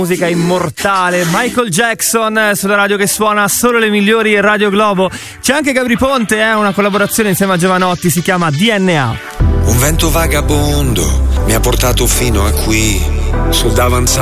Musica immortale, Michael Jackson sulla radio che suona solo le migliori, Radio Globo. C'è anche Gabri Ponte, una collaborazione insieme a Giovanotti, si chiama DNA. Un vento vagabondo mi ha portato fino a qui, sul davanzale